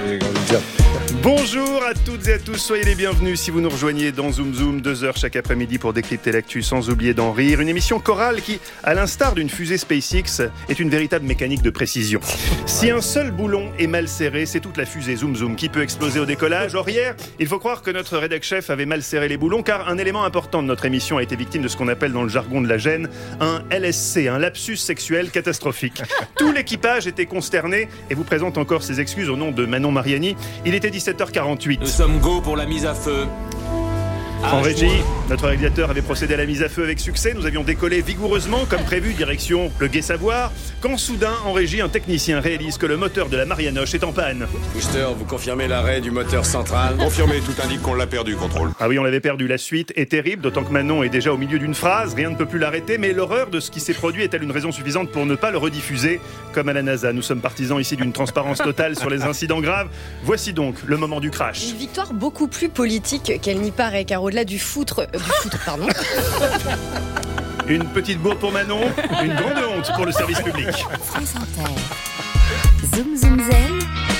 Bonjour à toutes et à tous, soyez les bienvenus si vous nous rejoignez dans Zoom Zoom, 2 heures chaque après-midi pour décrypter l'actu sans oublier d'en rire. Une émission chorale qui, à l'instar d'une fusée SpaceX, est une véritable mécanique de précision. Si un seul boulon est mal serré, c'est toute la fusée Zoom Zoom qui peut exploser au décollage. Or hier, il faut croire que notre rédac chef avait mal serré les boulons car un élément important de notre émission a été victime de ce qu'on appelle dans le jargon de la gêne un LSC, un lapsus sexuel catastrophique. Tout l'équipage était consterné et vous présente encore ses excuses au nom de Manon Mariani. Il était 17h48. Nous sommes go pour la mise à feu. En régie, notre réalisateur avait procédé à la mise à feu avec succès. Nous avions décollé vigoureusement, comme prévu, direction le Gai Savoir, quand soudain, en régie, un technicien réalise que le moteur de la Marianoche est en panne. Booster, vous confirmez l'arrêt du moteur central? Confirmé, tout indique qu'on l'a perdu, contrôle. Ah oui, on l'avait perdu. La suite est terrible, d'autant que Manon est déjà au milieu d'une phrase. Rien ne peut plus l'arrêter, mais l'horreur de ce qui s'est produit est-elle une raison suffisante pour ne pas le rediffuser? Comme à la NASA, nous sommes partisans ici d'une transparence totale sur les incidents graves. Voici donc le moment du crash. Une victoire beaucoup plus politique qu'elle n'y paraît, car au-delà du foutre, pardon. Une petite bourde pour Manon, une grande honte pour le service public. France Inter. Zoom Zoom Zen.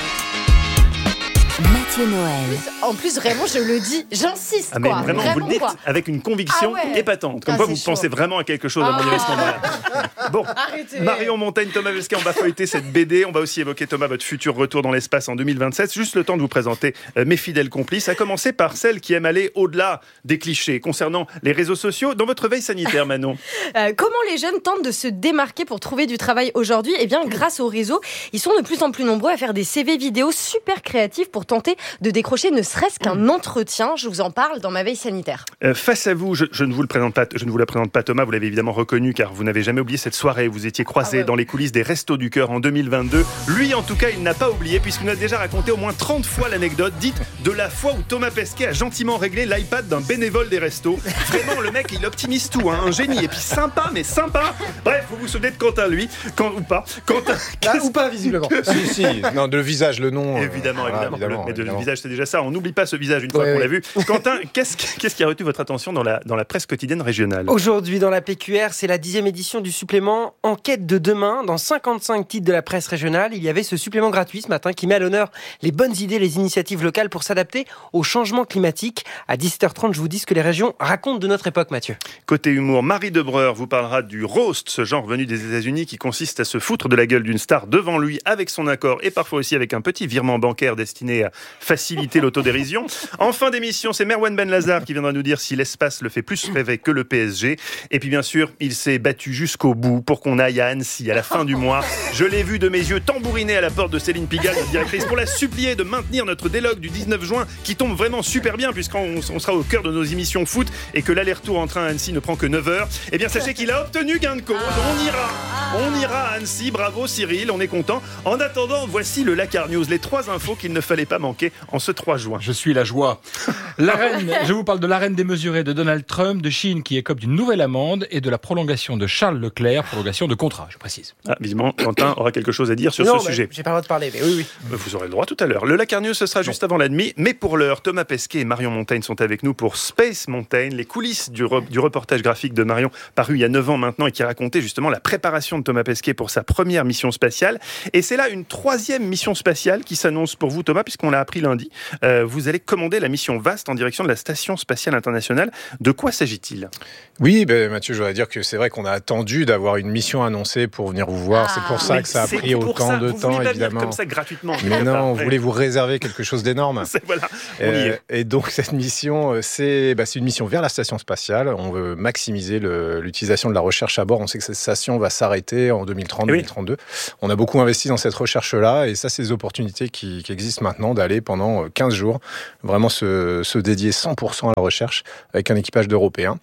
Mathieu Noël. En plus, vraiment, je le dis, j'insiste, Ah mais quoi. vraiment, vous le dites quoi. avec une conviction épatante. Comme quoi, vous pensez vraiment à quelque chose à mon ce moment-là. Bon, Arrêtez. Marion Montaigne, Thomas Vesquet, on va feuilleter cette BD. On va aussi évoquer, Thomas, votre futur retour dans l'espace en 2027. Juste le temps de vous présenter mes fidèles complices, à commencer par celle qui aime aller au-delà des clichés concernant les réseaux sociaux. Dans votre veille sanitaire, Manon. Comment les jeunes tentent de se démarquer pour trouver du travail aujourd'hui? Eh bien, grâce au réseau, ils sont de plus en plus nombreux à faire des CV vidéo super créatifs pour tenter de décrocher ne serait-ce qu'un entretien. Je vous en parle dans ma veille sanitaire. Face à vous, je ne vous la présente pas, Thomas. Vous l'avez évidemment reconnu car vous n'avez jamais oublié cette soirée où vous étiez croisés dans les coulisses des Restos du Cœur en 2022. Lui, en tout cas, il n'a pas oublié puisqu'il nous a déjà raconté au moins 30 fois l'anecdote dite de la fois où Thomas Pesquet a gentiment réglé l'iPad d'un bénévole des restos. Vraiment, le mec, il optimise tout, hein, un génie. Et puis sympa, mais sympa. Bref, vous vous souvenez de Quentin, lui, ou pas. Quentin, ou pas, visiblement. Si. Non, de le visage, le nom. Évidemment. Mais évidemment. le visage, c'est déjà ça. On n'oublie pas ce visage une fois qu'on l'a vu. Quentin, qu'est-ce qui a retenu votre attention dans la presse quotidienne régionale? Aujourd'hui, dans la PQR, c'est la 10e édition du supplément Enquête de demain. Dans 55 titres de la presse régionale, il y avait ce supplément gratuit ce matin qui met à l'honneur les bonnes idées, les initiatives locales pour s'adapter au changement climatique. À 17h30, je vous dis ce que les régions racontent de notre époque, Mathieu. Côté humour, Marie Debreur vous parlera du roast, ce genre venu des États-Unis qui consiste à se foutre de la gueule d'une star devant lui avec son accord et parfois aussi avec un petit virement bancaire destiné à faciliter l'autodérision. En fin d'émission, c'est Merwan Benlazar qui viendra nous dire si l'espace le fait plus rêver que le PSG. Et puis bien sûr, il s'est battu jusqu'au bout pour qu'on aille à Annecy à la fin du mois. Je l'ai vu de mes yeux tambouriner à la porte de Céline Pigalle, notre directrice, pour la supplier de maintenir notre délogue du 19 juin qui tombe vraiment super bien puisqu'on sera au cœur de nos émissions foot et que l'aller-retour en train à Annecy ne prend que 9 heures. Eh bien sachez qu'il a obtenu gain de cause. On ira à Annecy. Bravo Cyril, on est content. En attendant, voici le Lacar News, les 3 infos qu'il ne fallait pas manquer en ce 3 juin. Je suis la joie. Je vous parle de l'arène démesurée de Donald Trump, de Chine qui écope d'une nouvelle amende et de la prolongation de Charles Leclerc, prolongation de contrat, je précise. Visiblement, Quentin aura quelque chose à dire sur ce sujet. J'ai pas le droit de parler, mais oui. Vous aurez le droit tout à l'heure. Le Lacar News, ce sera juste avant la demi, mais pour l'heure, Thomas Pesquet et Marion Montaigne sont avec nous pour Space Mountain, les coulisses du reportage graphique de Marion, paru il y a 9 ans maintenant et qui racontait justement la préparation de Thomas Pesquet pour sa première mission spatiale. Et c'est là une 3e mission spatiale qui s'annonce pour vous, Thomas, puisqu'on l'a appris lundi. Vous allez commander la mission VAST en direction de la Station Spatiale Internationale. De quoi s'agit-il ? Oui, Mathieu, je voudrais dire que c'est vrai qu'on a attendu d'avoir une mission annoncée pour venir vous voir. C'est pour ça que ça a pris autant de temps, évidemment. Comme ça, gratuitement. Mais non, on voulait vous réserver quelque chose d'énorme. Voilà, on y est. Et donc, cette mission, c'est une mission vers la Station Spatiale. On veut maximiser l'utilisation de la recherche à bord. On sait que cette station va s'arrêter en 2030-2032. On a beaucoup investi dans cette recherche-là. Et ça, c'est des opportunités qui existent maintenant d'aller pendant 15 jours, vraiment se dédier 100% à la recherche avec un équipage d'Européens.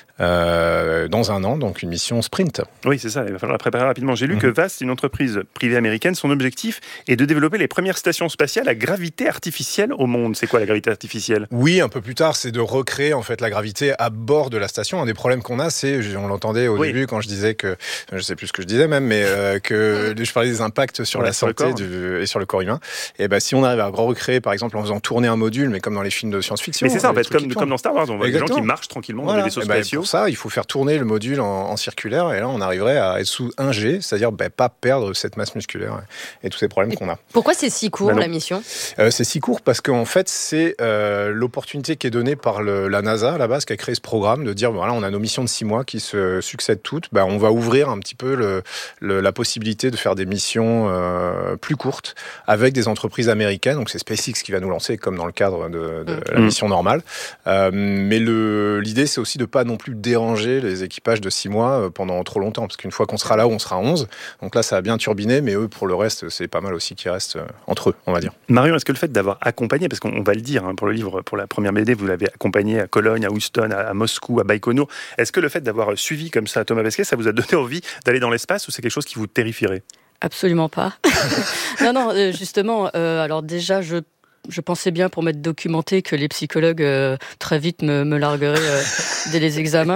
Dans un an, donc une mission sprint. Oui, c'est ça, il va falloir la préparer rapidement. J'ai lu que VAST, une entreprise privée américaine, son objectif est de développer les premières stations spatiales à gravité artificielle au monde. C'est quoi la gravité artificielle ? Oui, un peu plus tard, c'est de recréer en fait la gravité à bord de la station. Un des problèmes qu'on a, on l'entendait au début quand je disais que, je sais plus ce que je disais même, mais que je parlais des impacts sur la santé et sur le corps humain. Et si on arrive à recréer, par exemple, en faisant tourner un module, mais comme dans les films de science-fiction. Mais c'est ça, en fait, comme dans Star Wars, on voit des gens qui marchent tranquillement dans des vaisseaux spatiaux. pour ça, il faut faire tourner le module en circulaire, et là, on arriverait à être sous 1G, c'est-à-dire pas perdre cette masse musculaire et tous ces problèmes qu'on a. Pourquoi c'est si court, la mission ? C'est si court parce qu'en fait, c'est l'opportunité qui est donnée par la NASA, à la base, qui a créé ce programme, de dire, voilà, on a nos missions de 6 mois qui se succèdent toutes, on va ouvrir un petit peu la possibilité de faire des missions plus courtes avec des entreprises américaines. Donc c'est SpaceX qui va nous lancer, comme dans le cadre de la mission normale. Mais l'idée, c'est aussi de pas non plus déranger les équipages de 6 mois pendant trop longtemps, parce qu'une fois qu'on sera là où on sera 11, donc là, ça a bien turbiné, mais eux, pour le reste, c'est pas mal aussi qu'ils restent entre eux, on va dire. Marion, est-ce que le fait d'avoir accompagné, parce qu'on va le dire, pour le livre, pour la première BD, vous l'avez accompagné à Cologne, à Houston, à Moscou, à Baïkonour, est-ce que le fait d'avoir suivi comme ça Thomas Pesquet, ça vous a donné envie d'aller dans l'espace, ou c'est quelque chose qui vous terrifierait ? Absolument pas. Non, justement, alors déjà, je pensais bien, pour m'être documenté, que les psychologues très vite me largueraient dès les examens.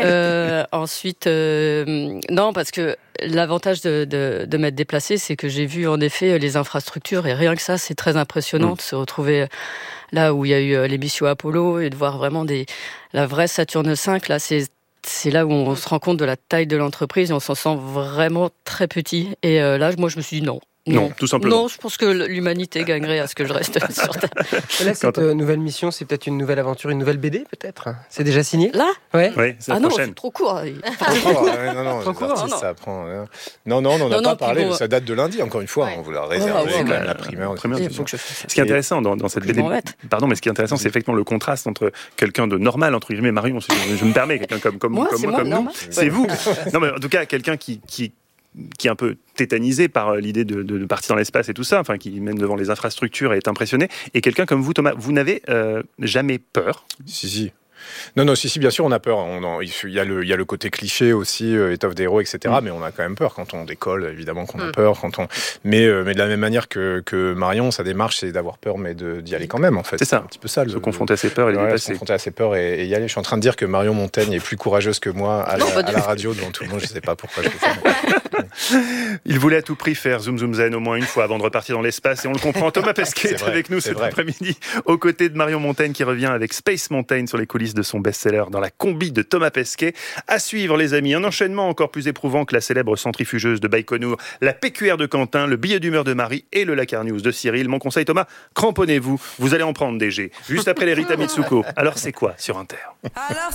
Ensuite, non, parce que l'avantage de m'être déplacé, c'est que j'ai vu en effet les infrastructures, et rien que ça, c'est très impressionnant de se retrouver là où il y a eu les missions Apollo et de voir vraiment la vraie Saturne V. Là, c'est là où on se rend compte de la taille de l'entreprise et on s'en sent vraiment très petit. Et là, moi, je me suis dit non. Non, tout simplement. Non, je pense que l'humanité gagnerait à ce que je reste sur Terre. Et là, cette nouvelle mission, c'est peut-être une nouvelle aventure, une nouvelle BD, peut-être ? C'est déjà signé ? Là ? Ouais. Oui, c'est la non, prochaine. c'est trop court. Non, trop court, artistes, ça prend... Non, on n'en a pas parlé, bon, ça date de lundi, encore une fois, on vous l'a réservé, quand même la primeur. Il faut que je fasse ça. Ce qui est intéressant dans cette BD, mais ce qui est intéressant, c'est effectivement le contraste entre quelqu'un de normal, entre guillemets, Marion, je me permets, quelqu'un comme moi, comme nous, c'est vous. Non, mais en tout cas, quelqu'un qui est un peu tétanisé par l'idée de partir dans l'espace et tout ça, enfin, qui mène devant les infrastructures et est impressionné. Et quelqu'un comme vous, Thomas, vous n'avez jamais peur ? Si. Non, si, bien sûr, on a peur. Il y a le côté cliché aussi, étoffe des héros, etc. Mais on a quand même peur quand on décolle, évidemment qu'on a peur. Mais de la même manière que Marion, sa démarche, c'est d'avoir peur, mais d'y aller quand même, en fait. C'est ça. Un petit peu ça. Se confronter à ses peurs et les dépasser. Se confronter à ses peurs et y aller. Je suis en train de dire que Marion Montaigne est plus courageuse que moi à la radio devant tout le monde. Je ne sais pas pourquoi je fais ça. Il voulait à tout prix faire Zoom Zoom Zen au moins une fois avant de repartir dans l'espace, et on le comprend. Thomas Pesquet est avec nous cet après-midi, aux côtés de Marion Montaigne, qui revient avec Space Mountain sur les coulisses de son best-seller dans la combi de Thomas Pesquet. À suivre, les amis, un enchaînement encore plus éprouvant que la célèbre centrifugeuse de Baïkonour, la PQR de Quentin, le billet d'humeur de Marie et le Lakar News de Cyril. Mon conseil, Thomas, cramponnez-vous, vous allez en prendre des jets. Juste après les Rita Mitsuko. Alors c'est quoi sur Inter ?